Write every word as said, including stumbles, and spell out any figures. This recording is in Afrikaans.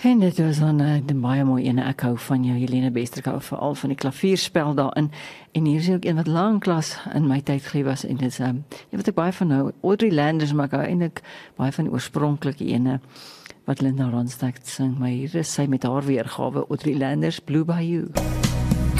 En dit was dan uh, baie mooi ene, ek hou van jou Helene Bester, ek hou veral van die klavierspel daarin, en hier is ook een wat lanklaas in my tyd gegee was, en dit is, um, wat ek baie van nou, Audrey Landers, maar ek hou eintlik baie van die oorspronklike ene, wat Linda Ronstadt sing, maar hier is sy met haar weergawe, Audrey Landers, Blue Bayou.